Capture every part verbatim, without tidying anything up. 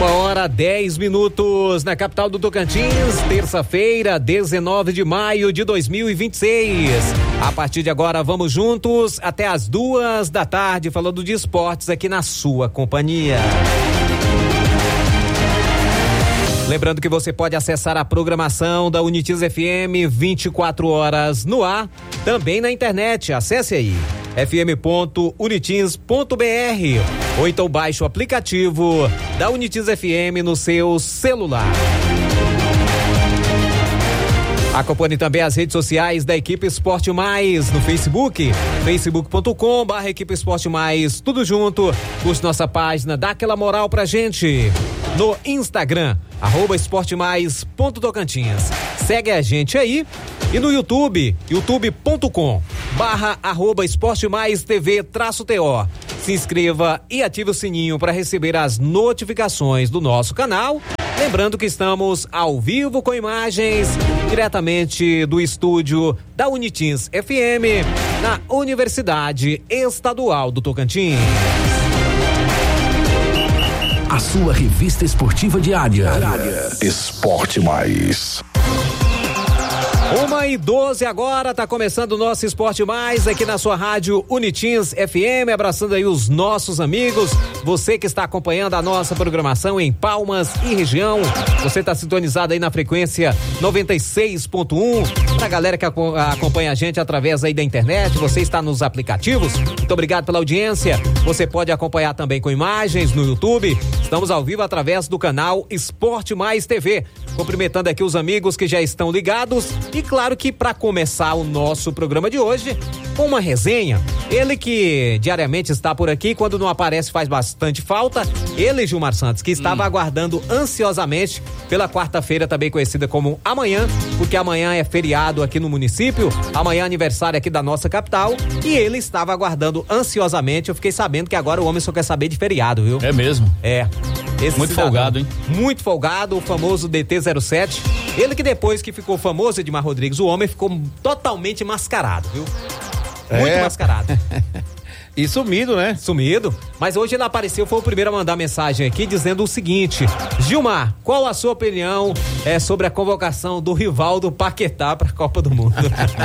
Uma hora, dez minutos na capital do Tocantins, terça-feira, dezenove de maio de dois mil e vinte e seis. A partir de agora, vamos juntos até as duas da tarde, falando de esportes aqui na sua companhia. Lembrando que você pode acessar a programação da Unitiz F M vinte e quatro horas no ar, também na internet. Acesse aí f m ponto unitiz ponto b r ou então baixe o aplicativo da Unitiz F M no seu celular. Acompanhe também as redes sociais da Equipe Esporte Mais no Facebook, facebook ponto com barra Equipe Esporte Mais, tudo junto. Curte nossa página, dá aquela moral pra gente. No Instagram, arroba esporte mais ponto tocantins. Segue a gente aí. E no YouTube, youtube ponto com barra arroba esporte mais tv traço T O. Se inscreva e ative o sininho para receber as notificações do nosso canal. Lembrando que estamos ao vivo com imagens diretamente do estúdio da Unitiz F M na Universidade Estadual do Tocantins. A sua revista esportiva diária. Esporte Mais. Uma e doze agora, tá começando o nosso Esporte Mais aqui na sua rádio Unitiz F M, abraçando aí os nossos amigos, você que está acompanhando a nossa programação em Palmas e região, você tá sintonizado aí na frequência noventa e seis ponto um, pra galera que acompanha a gente através aí da internet, você está nos aplicativos, muito obrigado pela audiência, você pode acompanhar também com imagens no YouTube, estamos ao vivo através do canal Esporte Mais T V, cumprimentando aqui os amigos que já estão ligados. E claro que para começar o nosso programa de hoje, com uma resenha, ele que diariamente está por aqui, quando não aparece faz bastante falta, ele, Gilmar Santos, que estava hum. aguardando ansiosamente pela quarta-feira, também conhecida como amanhã, porque amanhã é feriado aqui no município, amanhã é aniversário aqui da nossa capital, e ele estava aguardando ansiosamente. Eu fiquei sabendo que agora o homem só quer saber de feriado, viu? É mesmo? É. Esse muito cidadão, folgado, hein? Muito folgado, o famoso D T zero sete. Ele que depois que ficou famoso, Edmar Rodrigues, o homem ficou totalmente mascarado, viu? Muito é. mascarado. E sumido, né? Sumido. Mas hoje ele apareceu, foi o primeiro a mandar mensagem aqui dizendo o seguinte: Gilmar, qual a sua opinião é, sobre a convocação do Rivaldo Paquetá para a Copa do Mundo?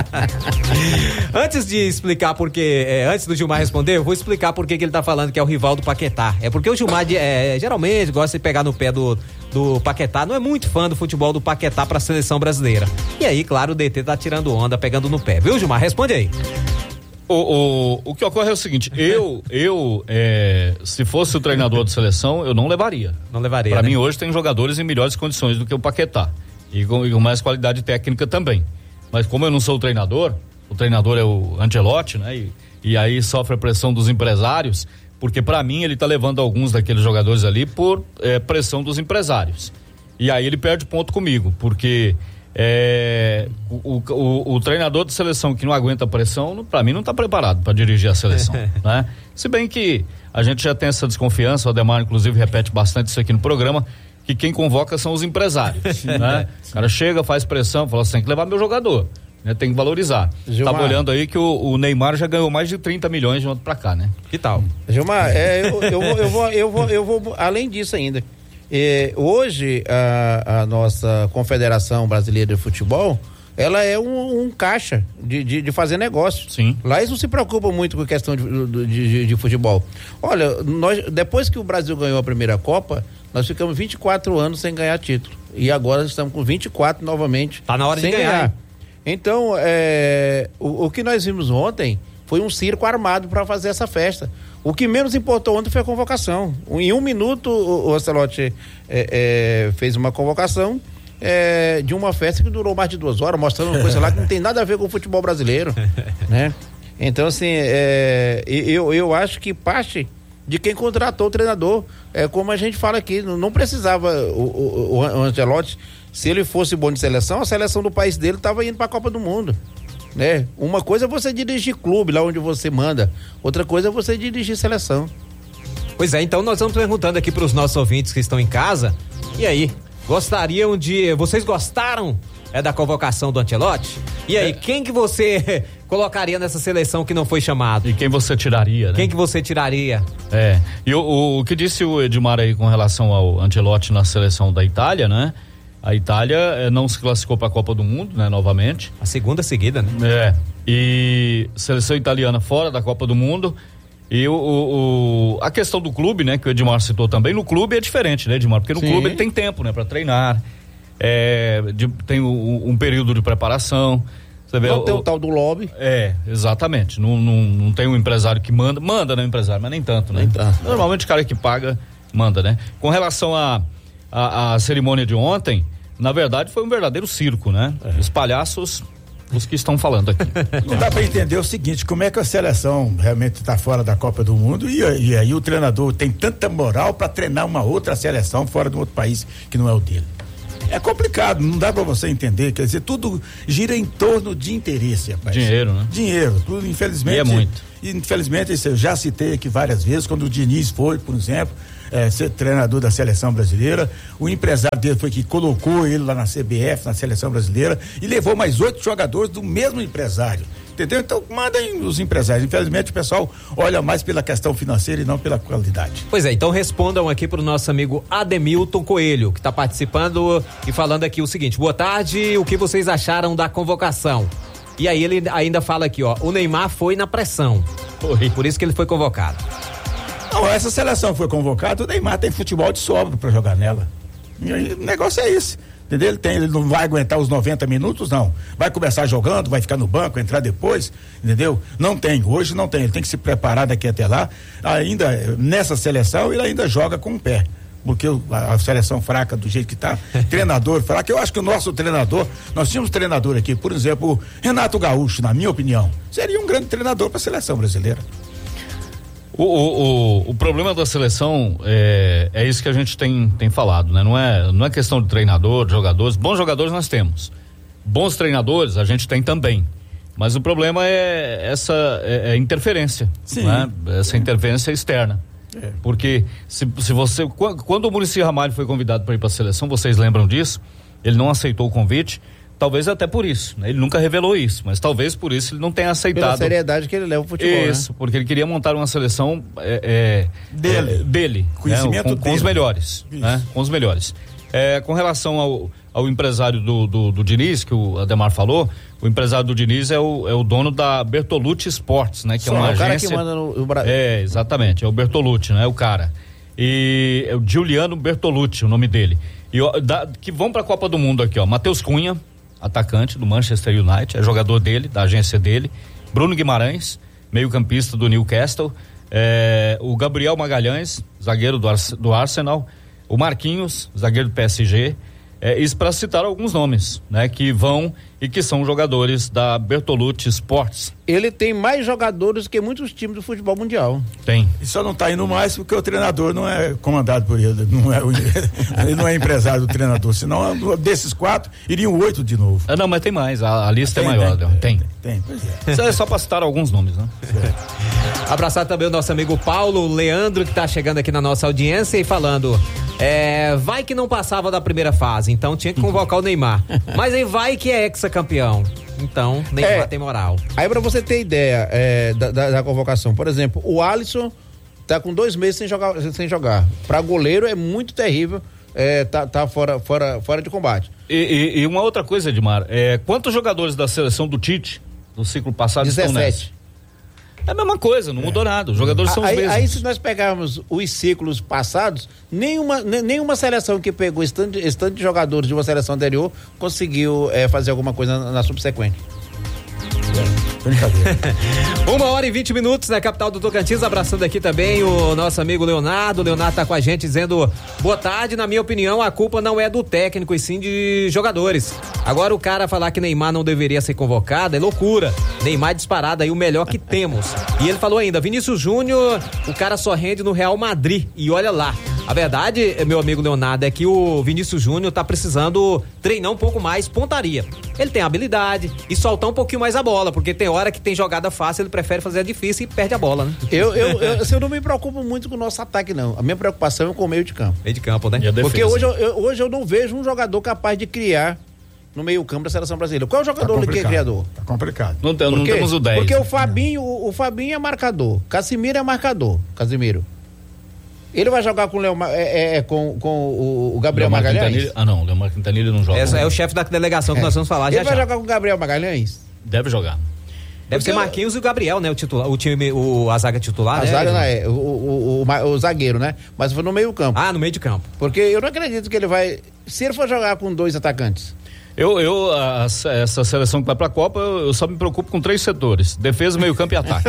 Antes de explicar porque, é, antes do Gilmar responder, eu vou explicar por que ele tá falando que é o Rivaldo Paquetá. É porque o Gilmar é, geralmente gosta de pegar no pé do, do Paquetá, não é muito fã do futebol do Paquetá para a seleção brasileira. E aí, claro, o D T tá tirando onda, pegando no pé. Viu, Gilmar? Responde aí. O, o, o que ocorre é o seguinte, eu, eu é, se fosse o treinador de seleção, eu não levaria. Não levaria, Pra né? mim hoje tem jogadores em melhores condições do que o Paquetá. E com, e com mais qualidade técnica também. Mas como eu não sou o treinador, o treinador é o Ancelotti, né? E, e aí sofre a pressão dos empresários, porque pra mim ele tá levando alguns daqueles jogadores ali por é, pressão dos empresários. E aí ele perde ponto comigo, porque... É, o, o, o treinador de seleção que não aguenta a pressão, para mim não está preparado para dirigir a seleção, né? Se bem que a gente já tem essa desconfiança, o Ademar inclusive repete bastante isso aqui no programa, que quem convoca são os empresários, né? O cara chega, faz pressão, fala assim, tem que levar meu jogador, né? Tem que valorizar. Gilmar. Tava olhando aí que o, o Neymar já ganhou mais de trinta milhões de ontem pra cá, né? Que tal? Gilmar, é, eu, eu, vou, eu, vou, eu, vou, eu vou além disso ainda. É, hoje a, a nossa Confederação Brasileira de Futebol, ela é um, um caixa de, de, de fazer negócio. Sim. Lá eles não se preocupam muito com a questão de, de, de, de futebol. Olha, nós, depois que o Brasil ganhou a primeira Copa, nós ficamos vinte e quatro anos sem ganhar título. E agora estamos com vinte e quatro novamente. Tá na hora sem de ganhar. ganhar. Então, é, o, o que nós vimos ontem foi um circo armado para fazer essa festa. O que menos importou ontem foi a convocação. Em um minuto, o, o Ancelotti é, é, fez uma convocação é, de uma festa que durou mais de duas horas, mostrando uma coisa lá que não tem nada a ver com o futebol brasileiro, né? Então, assim, é, eu, eu acho que parte de quem contratou o treinador, é como a gente fala aqui, não precisava o, o, o Ancelotti, se ele fosse bom de seleção, a seleção do país dele estava indo para a Copa do Mundo. Né? Uma coisa é você dirigir clube lá onde você manda, outra coisa é você dirigir seleção. Pois é, então nós vamos perguntando aqui para os nossos ouvintes que estão em casa, e aí, gostariam de... Vocês gostaram é, da convocação do Ancelotti? E aí, é. quem que você colocaria nessa seleção que não foi chamado? E quem você tiraria, né? Quem que você tiraria? É, e o, o, o que disse o Edmar aí com relação ao Ancelotti na seleção da Itália, né? A Itália eh, não se classificou para a Copa do Mundo, né? Novamente. A segunda seguida, né? É, e seleção italiana fora da Copa do Mundo. E o, o, o, a questão do clube, né, que o Edmar citou também, no clube é diferente, né, Edmar? Porque no Sim. clube ele tem tempo, né, para treinar, é, de, tem o, um período de preparação. Você vê, não o, tem o tal do lobby. É, exatamente. Não, não, não tem um empresário que manda, manda, né, o empresário, mas nem tanto, né? Nem tanto. Normalmente o cara que paga, manda, né? Com relação a, a, a cerimônia de ontem, na verdade foi um verdadeiro circo, né? É. Os palhaços. Os que estão falando aqui. Não dá para entender o seguinte, como é que a seleção realmente está fora da Copa do Mundo e, e aí o treinador tem tanta moral para treinar uma outra seleção fora de um outro país que não é o dele. É complicado, não dá para você entender, quer dizer, tudo gira em torno de interesse, rapaz. Dinheiro, né? Dinheiro, tudo, infelizmente. E é muito. Infelizmente, isso eu já citei aqui várias vezes, quando o Diniz foi, por exemplo, é, ser treinador da seleção brasileira, o empresário dele foi que colocou ele lá na C B F, na seleção brasileira, e levou mais oito jogadores do mesmo empresário, entendeu? Então mandem os empresários, infelizmente o pessoal olha mais pela questão financeira e não pela qualidade. Pois é, então respondam aqui pro nosso amigo Ademilton Coelho, que tá participando e falando aqui o seguinte: boa tarde, o que vocês acharam da convocação? E aí ele ainda fala aqui, ó, o Neymar foi na pressão, foi. Por isso que ele foi convocado. Não, essa seleção foi convocada, o Neymar tem futebol de sobra para jogar nela. E aí, o negócio é esse, entendeu? Ele, tem, ele não vai aguentar os noventa minutos, não. Vai começar jogando, vai ficar no banco, entrar depois, entendeu? Não tem, hoje não tem, ele tem que se preparar daqui até lá. Ainda, nessa seleção, ele ainda joga com o pé. Porque a, a seleção fraca do jeito que tá, treinador fraco, eu acho que o nosso treinador, nós tínhamos treinador aqui, por exemplo, Renato Gaúcho, na minha opinião, seria um grande treinador para a seleção brasileira. O, o, o, o problema da seleção é, é isso que a gente tem, tem falado, né? Não é, não é questão de treinador, de jogadores. Bons jogadores nós temos. Bons treinadores a gente tem também. Mas o problema é essa é, é interferência. Sim. Né? Essa interferência externa. É. Porque se, se você. Quando o Muricy Ramalho foi convidado para ir para a seleção, vocês lembram disso? Ele não aceitou o convite. Talvez até por isso, né? Ele nunca revelou isso, mas talvez por isso ele não tenha aceitado. Pela seriedade que ele leva o futebol, Isso, né? porque ele queria montar uma seleção é, é, dele, é, dele conhecimento né? com, com dele. os melhores, né? Com os melhores. É, com relação ao, ao empresário do, do, do Diniz, que o Ademar falou, o empresário do Diniz é o, é o dono da Bertolucci Sports, né? Que Só é uma é o cara agência... que manda no, no Brasil. É, exatamente, é o Bertolucci, né? O cara. E é o Giuliano Bertolucci, o nome dele. E ó, da, que vão para a Copa do Mundo aqui, ó. Matheus Cunha, atacante do Manchester United, é jogador dele, da agência dele. Bruno Guimarães, meio-campista do Newcastle. É, o Gabriel Magalhães, zagueiro do, Ar- do Arsenal. O Marquinhos, zagueiro do P S G. É, isso para citar alguns nomes, né? Que vão e que são jogadores da Bertolucci Sports. Ele tem mais jogadores que muitos times do futebol mundial. Tem. E só não tá indo mais porque o treinador não é comandado por ele, não é o, ele não é empresário do treinador, senão desses quatro iriam oito de novo. Ah, não, mas tem mais, a, a lista tem, é maior. Tem, tem. tem, tem pois é. Isso é só para citar alguns nomes, né? Abraçar também o nosso amigo Paulo Leandro, que tá chegando aqui na nossa audiência e falando, é, vai que não passava da primeira fase, então tinha que convocar o Neymar, mas aí vai que é ex-campeão, então Neymar é, tem moral. Aí pra você ter ideia é, da, da, da convocação, por exemplo, o Alisson tá com dois meses sem jogar, sem jogar. Pra goleiro é muito terrível, é, tá, tá fora, fora, fora de combate. E, e, e uma outra coisa, Edmar, é, quantos jogadores da seleção do Tite, do ciclo passado, dezessete. Estão nessa? É a mesma coisa, não é. mudou nada. Os jogadores são os aí, mesmos. Aí, se nós pegarmos os ciclos passados, nenhuma, nenhuma seleção que pegou esse tanto, esse tanto de jogadores de uma seleção anterior conseguiu é, fazer alguma coisa na, na subsequente. Uma hora e vinte minutos na capital do Tocantins, abraçando aqui também o nosso amigo Leonardo. O Leonardo tá com a gente dizendo, boa tarde, na minha opinião a culpa não é do técnico e sim de jogadores. Agora o cara falar que Neymar não deveria ser convocado é loucura. Neymar disparado aí o melhor que temos. E ele falou ainda, Vinícius Júnior, o cara só rende no Real Madrid e olha lá. A verdade, meu amigo Leonardo, é que o Vinícius Júnior tá precisando treinar um pouco mais pontaria. Ele tem habilidade e soltar um pouquinho mais a bola, porque tem hora que tem jogada fácil, ele prefere fazer a difícil e perde a bola, né? Eu, eu, eu, eu não me preocupo muito com o nosso ataque, não. A minha preocupação é com o meio de campo. Meio de campo, né? Porque hoje eu, eu, hoje eu não vejo um jogador capaz de criar no meio campo da seleção brasileira. Qual é o jogador tá que é criador? Tá complicado. Não, tem, não temos o dez. Porque o Fabinho, o, o Fabinho é marcador. Casimiro é marcador. Casimiro. Ele vai jogar com o Leo, é, é, com, com o, o Gabriel Leomar Magalhães? Quintanilha, ah, não, o Leomar Quintanilha não joga. Essa é o chefe da delegação que é. nós vamos falar Ele já vai já. jogar com o Gabriel Magalhães? Deve jogar. Deve Porque ser Marquinhos eu... e o Gabriel, né? O titular, o time, o, a zaga titular, a né? zaga não é, o, o, o, o, o zagueiro, né? Mas foi no meio campo. Ah, no meio de campo. Porque eu não acredito que ele vai, se ele for jogar com dois atacantes. Eu, eu a, essa seleção que vai pra Copa, eu, eu só me preocupo com três setores: defesa, meio campo e ataque.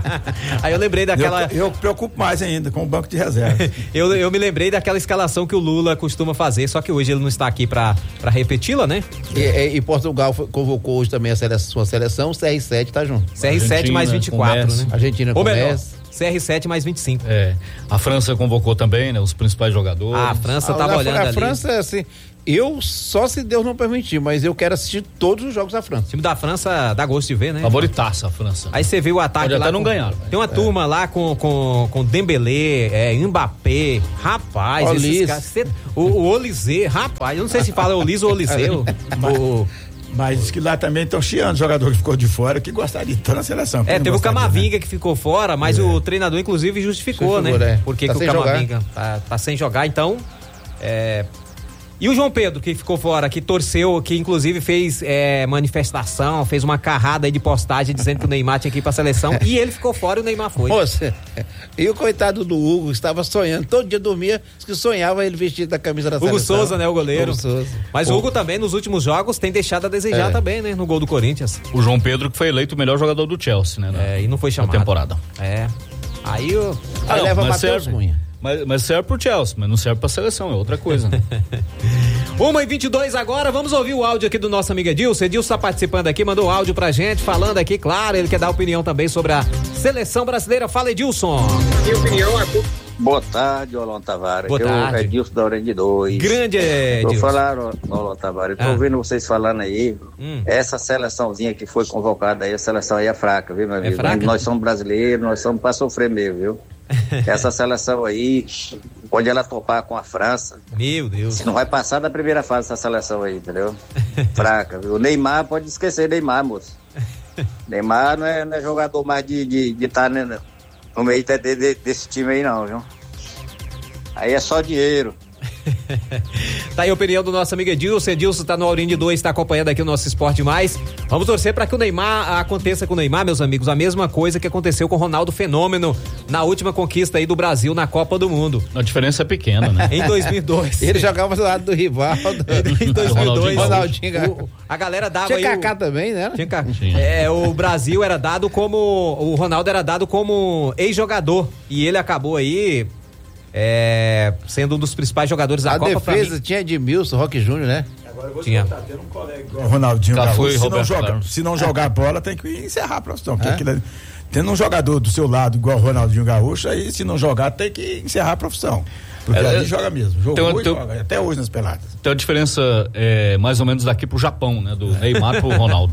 Aí eu lembrei daquela... Eu, eu preocupo mais ainda com o banco de reserva. eu, eu me lembrei daquela escalação que o Lula costuma fazer, só que hoje ele não está aqui pra, pra repeti-la, né? E, e, e Portugal foi, convocou hoje também a seleção, sua seleção, o C R sete tá junto. C R sete Argentina, mais vinte e quatro, né? Argentina Ou melhor, começa. C R sete mais vinte e cinco. É, a França convocou também, né? Os principais jogadores. Ah, a França tava a, olhando a ali. A França, assim, eu só se Deus não permitir, mas eu quero assistir todos os jogos da França. O time da França dá gosto de ver, né? Favoritaça a França. Aí você vê o ataque Pode lá. até não com, ganhar. Tem uma é. turma lá com, com, com Dembélé, é, Mbappé, rapaz, esses caras, cê, o, o Olysée, rapaz, eu não sei se fala Olise ou Olysée. o, o, Mas diz que lá também estão chiando o jogador que ficou de fora, que gostaria de estar na seleção. É, teve o Camavinga, né, que ficou fora, mas é. o treinador inclusive justificou, né? É. Porque tá que o Camavinga tá, tá sem jogar, então é... E o João Pedro, que ficou fora, que torceu, que inclusive fez é, manifestação, fez uma carrada aí de postagem dizendo que o Neymar tinha que ir pra seleção, e ele ficou fora e o Neymar foi. Moça, e o coitado do Hugo estava sonhando, todo dia dormia, que sonhava ele vestido da camisa da Hugo seleção. Hugo Souza, né, o goleiro. Hugo Souza. Mas o Hugo também, nos últimos jogos, tem deixado a desejar é. também, né, no gol do Corinthians. O João Pedro, que foi eleito o melhor jogador do Chelsea, né? Na, é, e não foi chamado. Na temporada. É. Aí o... Ah, aí não, leva Matheus Cunha. Mas, mas serve pro Chelsea, mas não serve pra seleção, é outra coisa, né? uma e vinte e dois agora, vamos ouvir o áudio aqui do nosso amigo Edilson. Edilson tá participando aqui, mandou um áudio pra gente, falando aqui, claro, ele quer dar opinião também sobre a seleção brasileira. Fala, Edilson. Minha opinião é... Boa tarde, Olon Tavares. Boa tarde. Eu, Edilson da Orange dois. Grande Edilson. Tô falando, Olon Tavares, tô ah. ouvindo vocês falando aí, hum. essa seleçãozinha que foi convocada aí, a seleção aí é fraca, viu, meu amigo? É fraca? Nós somos brasileiros, nós somos pra sofrer mesmo, viu? Essa seleção aí, pode ela topar com a França. Meu Deus. Não vai passar da primeira fase essa seleção aí, entendeu? Fraca, viu? O Neymar, pode esquecer Neymar, moço. Neymar não é, não é jogador mais de estar de, de tá, né, no meio de, de, desse time aí não, viu? Aí é só dinheiro. Tá aí a opinião do nosso amigo Edilson. Edilson tá no Aurinde dois, tá acompanhando aqui o nosso Esporte Mais. Vamos torcer para que o Neymar aconteça com o Neymar, meus amigos, a mesma coisa que aconteceu com o Ronaldo Fenômeno na última conquista aí do Brasil na Copa do Mundo. A diferença é pequena, né? Em dois mil e dois. Ele jogava do lado do Rivaldo. Em dois mil e dois. Ronaldinho. O, a galera dava Tinha aí. Kaká o... também, né? Tinha Kaká. É, o Brasil era dado como. O Ronaldo era dado como ex-jogador. E ele acabou aí. É, sendo um dos principais jogadores da a Copa. A defesa tinha Edmilson, Roque Júnior, né? Agora eu vou tinha. Contar, tendo um colega igual o Ronaldinho Cafu Gaúcho, e se, Roberto não joga, Carlos. se não jogar a bola, tem que encerrar a profissão. Porque é? aquilo, tendo um jogador do seu lado igual o Ronaldinho Gaúcho, aí se não jogar, tem que encerrar a profissão. Porque é, ali é, joga mesmo. Jogou tem, e tem, joga, até hoje nas peladas. Tem a diferença é, mais ou menos daqui pro Japão, né? Do Neymar pro Ronaldo.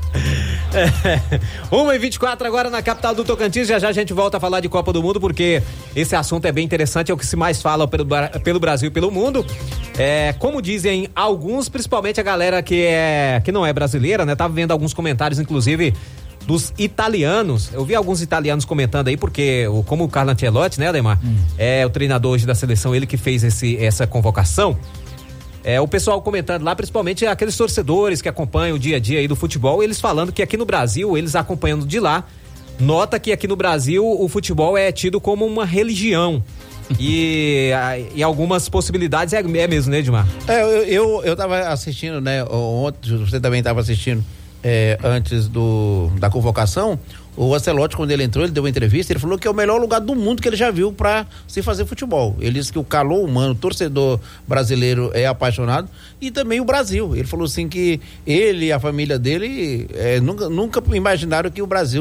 É, uma e vinte e quatro agora na capital do Tocantins. Já já a gente volta a falar de Copa do Mundo, porque esse assunto é bem interessante, é o que se mais fala pelo, pelo Brasil e pelo mundo. É, como dizem alguns, principalmente a galera que, é, que não é brasileira, né? Tava vendo alguns comentários, inclusive dos italianos. Eu vi alguns italianos comentando aí, porque o, como o Carlo Ancelotti, né, Ademar? Hum. É o treinador hoje da seleção, ele que fez esse, essa convocação. É, o pessoal comentando lá, principalmente aqueles torcedores que acompanham o dia a dia aí do futebol, eles falando que aqui no Brasil, eles acompanhando de lá, nota que aqui no Brasil o futebol é tido como uma religião. E, e algumas possibilidades é, é mesmo, né, Edmar? É, eu, eu, eu tava assistindo, né, ontem, você também estava assistindo, é, antes do, da convocação. O Ancelotti, quando ele entrou, ele deu uma entrevista, ele falou que é o melhor lugar do mundo que ele já viu para se fazer futebol. Ele disse que o calor humano, o torcedor brasileiro é apaixonado, e também o Brasil. Ele falou assim que ele e a família dele é, nunca, nunca imaginaram que o Brasil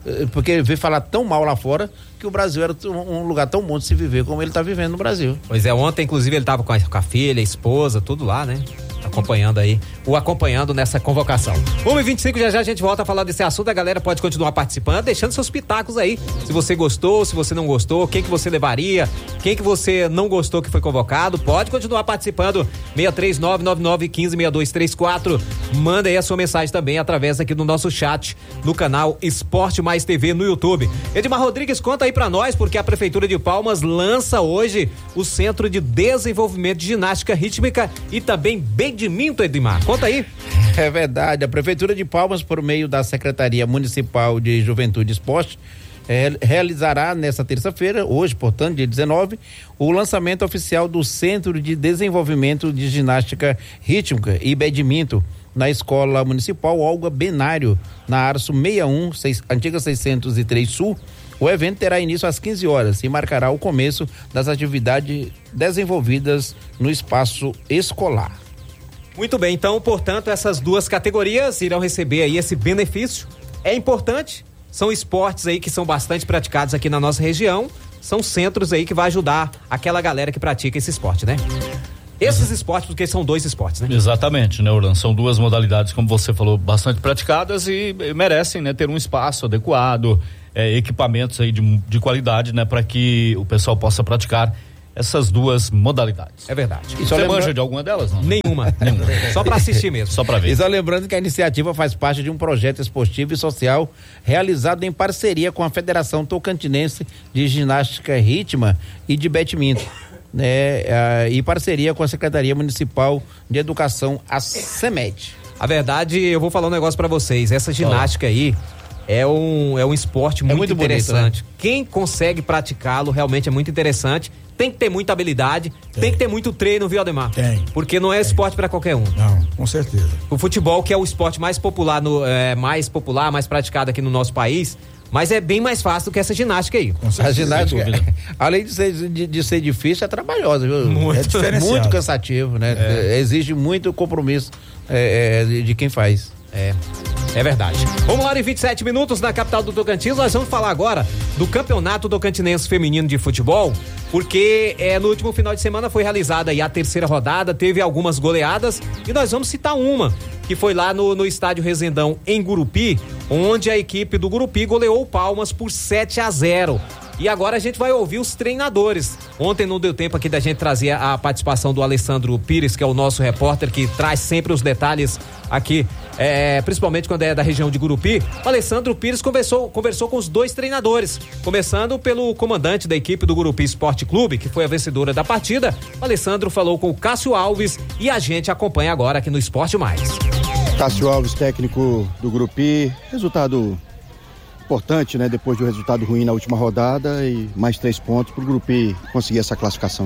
porque veio falar tão mal lá fora que o Brasil era um lugar tão bom de se viver como ele está vivendo no Brasil. Pois é, ontem inclusive ele estava com, com a filha, a esposa, tudo lá, né? Acompanhando aí, o acompanhando nessa convocação. uma e vinte e cinco, já já a gente volta a falar desse assunto, a galera pode continuar participando, deixando seus pitacos aí, se você gostou, se você não gostou, quem que você levaria, quem que você não gostou que foi convocado, pode continuar participando, seis três nove nove nove um cinco seis dois três quatro, manda aí a sua mensagem também através aqui do nosso chat, no canal Esporte Mais T V no YouTube. Edmar Rodrigues, conta aí pra nós, porque a Prefeitura de Palmas lança hoje o Centro de Desenvolvimento de Ginástica Rítmica e também bem de Minto, Edmar. Conta aí. É verdade, a Prefeitura de Palmas, por meio da Secretaria Municipal de Juventude e Esporte, é, realizará nesta terça-feira, hoje, portanto, dia dezenove, o lançamento oficial do Centro de Desenvolvimento de Ginástica Rítmica e Badminton na Escola Municipal Olga Benário, na Arço sessenta e um, seis, antiga seiscentos e três Sul. O evento terá início às quinze horas e marcará o começo das atividades desenvolvidas no espaço escolar. Muito bem, então, portanto, essas duas categorias irão receber aí esse benefício. É importante, são esportes aí que são bastante praticados aqui na nossa região, são centros aí que vai ajudar aquela galera que pratica esse esporte, né? Esses esportes, porque são dois esportes, né? Exatamente, né, Orlando? São duas modalidades, como você falou, bastante praticadas e merecem, né, ter um espaço adequado, é, equipamentos aí de, de qualidade, né, para que o pessoal possa praticar essas duas modalidades. É verdade. E você lembra... manja de alguma delas? Não? Nenhuma. Nenhuma. Só para assistir mesmo. Só para ver. E só lembrando que a iniciativa faz parte de um projeto esportivo e social realizado em parceria com a Federação Tocantinense de Ginástica Rítmica e de Badminton, né? E parceria com a Secretaria Municipal de Educação, a SEMED. A verdade, eu vou falar um negócio para vocês. Essa ginástica aí é um, é um esporte muito, é muito interessante. Bonito, né? Quem consegue praticá-lo realmente é muito interessante. Tem que ter muita habilidade, tem, tem que ter muito treino, viu, Ademar? Tem. Porque não é tem. esporte para qualquer um. Não, com certeza. O futebol, que é o esporte mais popular, no, é, mais popular, mais praticado aqui no nosso país, mas é bem mais fácil do que essa ginástica aí. A ginástica, além de ser, de, de ser difícil, é trabalhosa, viu? Muito, é muito cansativo, né? É. Exige muito compromisso é, é, de, de quem faz. É, é verdade. Vamos lá, em vinte e sete minutos na capital do Tocantins, nós vamos falar agora do Campeonato Tocantinense Feminino de Futebol, porque é, no último final de semana foi realizada aí a terceira rodada, teve algumas goleadas e nós vamos citar uma, que foi lá no, no estádio Resendão, em Gurupi, onde a equipe do Gurupi goleou o Palmas por sete a zero. E agora a gente vai ouvir os treinadores. Ontem não deu tempo aqui da gente trazer a participação do Alessandro Pires, que é o nosso repórter que traz sempre os detalhes aqui, é, principalmente quando é da região de Gurupi. O Alessandro Pires conversou, conversou com os dois treinadores, começando pelo comandante da equipe do Gurupi Esporte Clube, que foi a vencedora da partida. O Alessandro falou com o Cássio Alves e a gente acompanha agora aqui no Esporte Mais. Cássio Alves, técnico do Gurupi, resultado importante, né? Depois de um resultado ruim na última rodada e mais três pontos para o Gurupi conseguir essa classificação.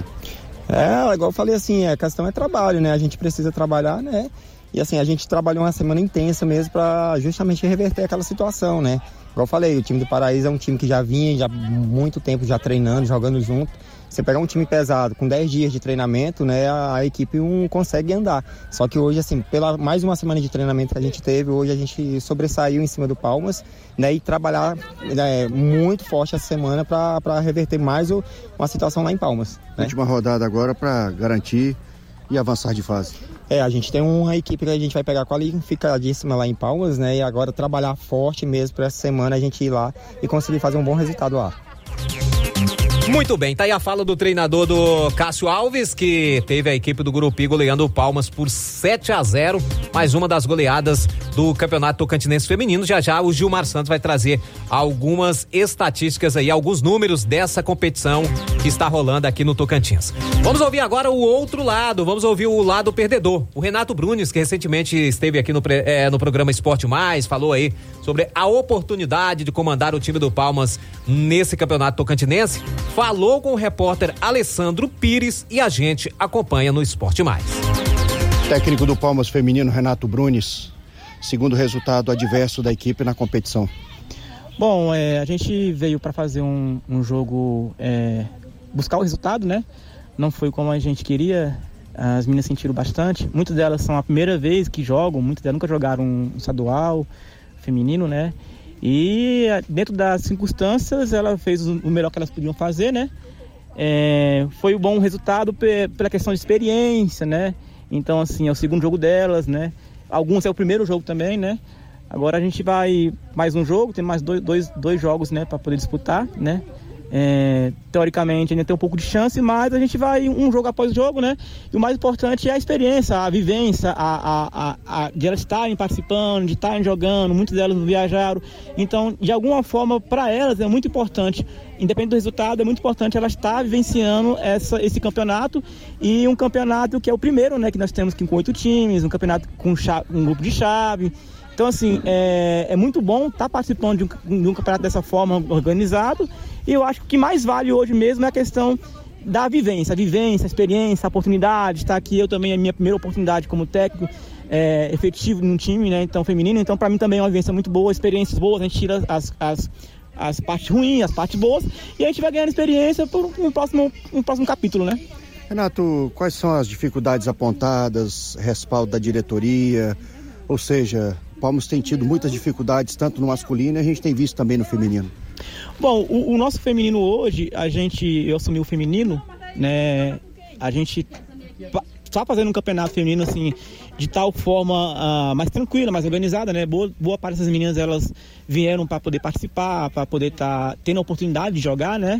É, igual eu falei assim, a questão é trabalho, né? A gente precisa trabalhar, né? E assim, a gente trabalhou uma semana intensa mesmo para justamente reverter aquela situação, né? Igual eu falei, o time do Paraíso é um time que já vinha já muito tempo já treinando, jogando junto. Você pegar um time pesado com dez dias de treinamento, né, a, a equipe não consegue andar. Só que hoje, assim, pela mais uma semana de treinamento que a gente teve, hoje a gente sobressaiu em cima do Palmas, né, e trabalhar né, muito forte essa semana para reverter mais o, uma situação lá em Palmas. Né? Última rodada agora para garantir e avançar de fase. É, a gente tem uma equipe que a gente vai pegar qualificadíssima lá em Palmas, né, e agora trabalhar forte mesmo para essa semana a gente ir lá e conseguir fazer um bom resultado lá. Muito bem, tá aí a fala do treinador do Cássio Alves, que teve a equipe do Gurupi goleando o Palmas por sete a zero, mais uma das goleadas do Campeonato Tocantinense Feminino. Já já o Gilmar Santos vai trazer algumas estatísticas aí, alguns números dessa competição que está rolando aqui no Tocantins. Vamos ouvir agora o outro lado, vamos ouvir o lado perdedor, o Renato Brunes, que recentemente esteve aqui no, é, no programa Esporte Mais, falou aí sobre a oportunidade de comandar o time do Palmas nesse Campeonato Tocantinense. Falou com o repórter Alessandro Pires e a gente acompanha no Esporte Mais. Técnico do Palmas feminino, Renato Brunes, segundo resultado adverso da equipe na competição. Bom, é, a gente veio para fazer um, um jogo, é, buscar o resultado, né? Não foi como a gente queria, as meninas sentiram bastante. Muitas delas são a primeira vez que jogam, muitas delas nunca jogaram um estadual feminino, né? E dentro das circunstâncias, ela fez o melhor que elas podiam fazer, né? É, foi um bom resultado pe- pela questão de experiência, né? Então, assim, é o segundo jogo delas, né? Alguns é o primeiro jogo também, né? Agora a gente vai mais um jogo, tem mais dois, dois, dois jogos, né, para poder disputar, né? É, teoricamente ainda tem um pouco de chance, mas a gente vai um jogo após jogo, né? E o mais importante é a experiência, a vivência, a, a, a, a, de elas estarem participando, de estarem jogando, muitas delas viajaram. Então, de alguma forma, para elas é muito importante, independente do resultado, é muito importante elas estar vivenciando essa, esse campeonato, e um campeonato que é o primeiro, né? Que nós temos aqui com oito times, um campeonato com chave, um grupo de chave. Então, assim, é, é muito bom estar participando de um, de um campeonato dessa forma, organizado. E eu acho que o que mais vale hoje mesmo é a questão da vivência, a vivência, a experiência, a oportunidade. Estar aqui, eu também, é a minha primeira oportunidade como técnico é, efetivo num time, né, então, feminino. Então, para mim também é uma vivência muito boa, experiências boas. A gente tira as, as, as partes ruins, as partes boas, e a gente vai ganhando experiência para um próximo, um próximo capítulo, né? Renato, quais são as dificuldades apontadas, respaldo da diretoria? Ou seja, o Palmas tem tido muitas dificuldades, tanto no masculino, e a gente tem visto também no feminino. Bom, o, o nosso feminino hoje, a gente, eu assumi o feminino, né, a gente está fazendo um campeonato feminino, assim, de tal forma uh, mais tranquila, mais organizada, né, boa, boa parte dessas meninas, elas vieram para poder participar, para poder estar tá tendo a oportunidade de jogar, né.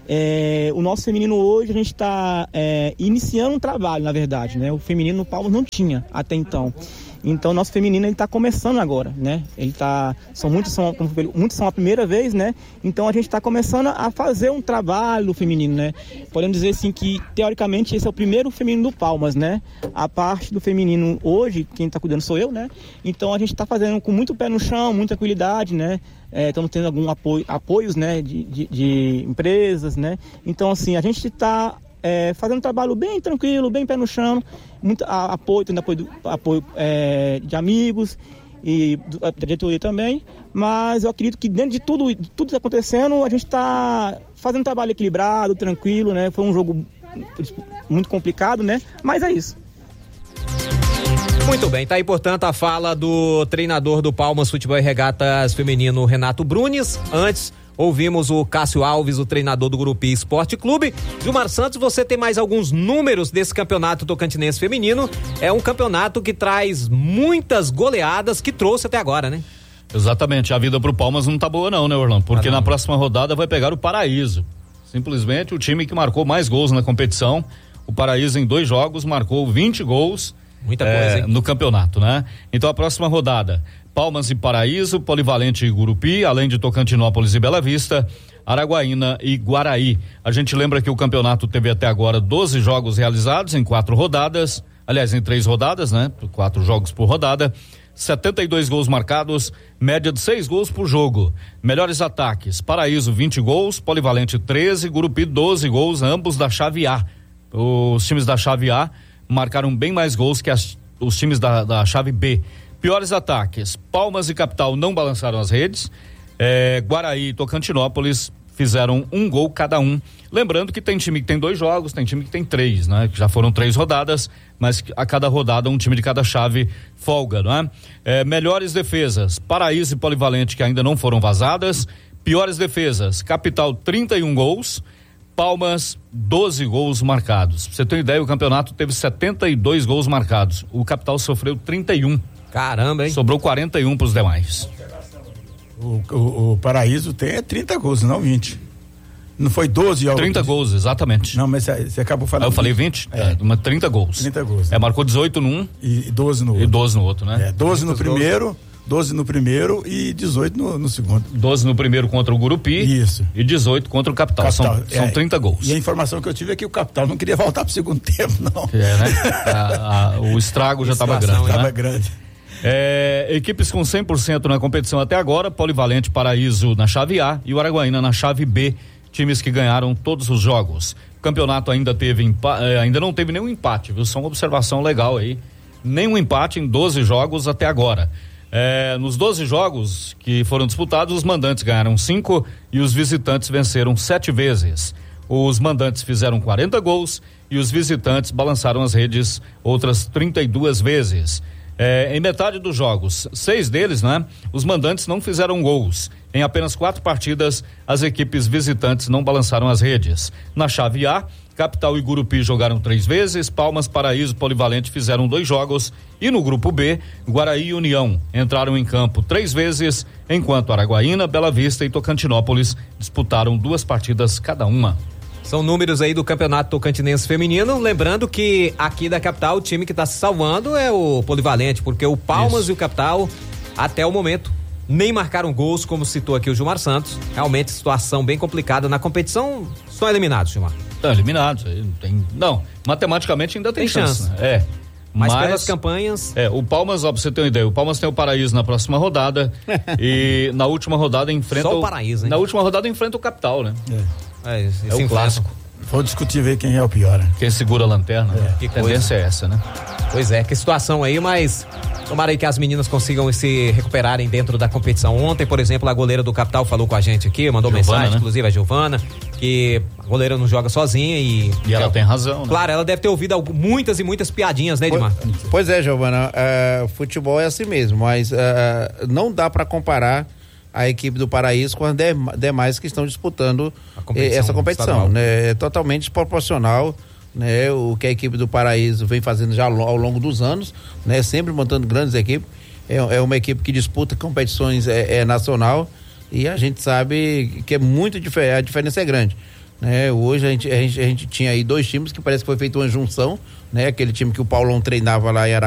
É, o nosso feminino hoje, a gente está é, iniciando um trabalho, na verdade, né, o feminino no Palmas não tinha até então. Então, o nosso feminino está começando agora, né? Ele tá, são muitos são, muitos são a primeira vez, né? Então, a gente está começando a fazer um trabalho do feminino, né? Podemos dizer assim que, teoricamente, esse é o primeiro feminino do Palmas, né? A parte do feminino hoje, quem está cuidando sou eu, né? Então, a gente está fazendo com muito pé no chão, muita tranquilidade, né? É, estamos tendo algum apoio, apoios, né? De, de, de empresas, né? Então, assim, a gente está... É, fazendo um trabalho bem tranquilo, bem pé no chão, muito a, apoio, tendo apoio, apoio é, de amigos e da diretoria também, mas eu acredito que dentro de tudo, de tudo que está acontecendo, a gente está fazendo um trabalho equilibrado, tranquilo, né? Foi um jogo muito complicado, né? Mas é isso. Muito bem, tá aí, portanto, a fala do treinador do Palmas Futebol e Regatas Feminino, Renato Brunes. Antes, ouvimos o Cássio Alves, o treinador do Grupi Esporte Clube. Gilmar Santos, você tem mais alguns números desse campeonato tocantinense feminino. É um campeonato que traz muitas goleadas, que trouxe até agora, né? Exatamente, a vida pro Palmas não tá boa não, né, Orlando? Porque ah, na próxima rodada vai pegar o Paraíso. Simplesmente o time que marcou mais gols na competição. O Paraíso, em dois jogos, marcou vinte gols. Muita coisa, é, hein? No campeonato, né? Então a próxima rodada, Palmas e Paraíso, Polivalente e Gurupi, além de Tocantinópolis e Bela Vista, Araguaína e Guaraí. A gente lembra que o campeonato teve até agora doze jogos realizados em quatro rodadas, aliás, em três rodadas, né? Quatro jogos por rodada, setenta e dois gols marcados, média de seis gols por jogo. Melhores ataques, Paraíso vinte gols, Polivalente treze, Gurupi doze gols, ambos da chave A. Os times da chave A marcaram bem mais gols que as, os times da, da chave B. Piores ataques, Palmas e Capital não balançaram as redes, é, Guaraí e Tocantinópolis fizeram um gol cada um. Lembrando que tem time que tem dois jogos, tem time que tem três, né? Que já foram três rodadas, mas a cada rodada um time de cada chave folga, não é? É, melhores defesas, Paraíso e Polivalente, que ainda não foram vazadas. Piores defesas, Capital trinta e um gols, Palmas, doze gols marcados. Pra você ter uma ideia, o campeonato teve setenta e dois gols marcados. O Capital sofreu trinta e um. Caramba, hein? Sobrou quarenta e um pros demais. O, o, o Paraíso tem trinta gols, não vinte. Não foi doze? trinta gols, exatamente. Não, mas você acabou falando. Eu falei vinte? É, é trinta gols. trinta gols. É, marcou dezoito num. E doze no outro. E doze no outro, né? É, doze no primeiro. Gols. doze no primeiro e dezoito no, no segundo. doze no primeiro contra o Gurupi. Isso. E dezoito contra o Capital. Capital são, é, são trinta gols. E a informação que eu tive é que o Capital não queria voltar pro segundo tempo, não. É, né? a, a, o estrago já estava grande. Estava né? grande. É, equipes com cem por cento na competição até agora, Polivalente, Paraíso na chave A e o Araguaína na chave B, times que ganharam todos os jogos. O campeonato ainda teve empa- ainda não teve nenhum empate, viu? Só uma observação legal aí. Nenhum empate em doze jogos até agora. É, nos doze jogos que foram disputados, os mandantes ganharam cinco e os visitantes venceram sete vezes. Os mandantes fizeram quarenta gols e os visitantes balançaram as redes outras trinta e duas vezes. É, em metade dos jogos, seis deles, né? Os mandantes não fizeram gols. Em apenas quatro partidas, as equipes visitantes não balançaram as redes. Na chave A, Capital e Gurupi jogaram três vezes, Palmas, Paraíso, Polivalente fizeram dois jogos e no grupo B, Guaraí e União entraram em campo três vezes, enquanto Araguaína, Bela Vista e Tocantinópolis disputaram duas partidas cada uma. São números aí do Campeonato Tocantinense Feminino, lembrando que aqui da capital o time que está se salvando é o Polivalente, porque o Palmas Isso. e o Capital, até o momento, nem marcaram gols, como citou aqui o Gilmar Santos. Realmente situação bem complicada na competição, estão eliminados, Gilmar. Estão eliminados, não tem, não, matematicamente ainda tem, tem chance, chance. Né? É. Mas, Mas pelas campanhas. É, o Palmas, ó, pra você ter uma ideia, o Palmas tem o Paraíso na próxima rodada e na última rodada enfrenta. Só o Paraíso, hein? Na última rodada enfrenta o Capital, né? É. É, esse é o clássico. Vou discutir ver quem é o pior, né? Quem segura a lanterna. É. Que a tendência é essa, né? Pois é, que situação aí, mas tomara aí que as meninas consigam se recuperarem dentro da competição. Ontem, por exemplo, a goleira do Capital falou com a gente aqui, mandou Giovana, mensagem, né? Inclusive a Giovana, que a goleira não joga sozinha e... E ela é, tem razão, né? Claro, ela deve ter ouvido muitas e muitas piadinhas, né, Edmar? Pois, pois é, Giovana, uh, futebol é assim mesmo, mas uh, não dá para comparar a equipe do Paraíso com as demais que estão disputando competição essa competição, né? É totalmente desproporcional, né? O que a equipe do Paraíso vem fazendo já ao longo dos anos, né? Sempre montando grandes equipes, é, é uma equipe que disputa competições é, é nacional e a gente sabe que é muito diferente, a diferença é grande, né? Hoje a gente, a gente, a gente tinha aí dois times que parece que foi feita uma junção, né? Aquele time que o Paulão treinava lá em Aracaju